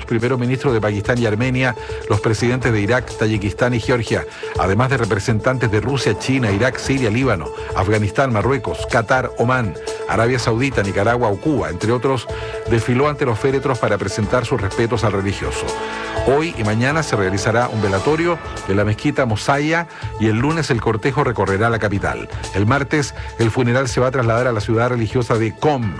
primeros ministros de Pakistán y Armenia, los presidentes de Irak, Tayikistán y Georgia, además de representantes de Rusia, China, Irak, Siria, Líbano, Afganistán, Marruecos, Qatar, Omán, Arabia Saudita, Nicaragua o Cuba, entre otros, desfiló ante los féretros para presentar sus respetos al religioso. Hoy y mañana se realizará un velatorio en la mezquita Mosaya y el lunes el cortejo recorrerá la capital. El martes el funeral se va a trasladar a la ciudad religiosa de Qom,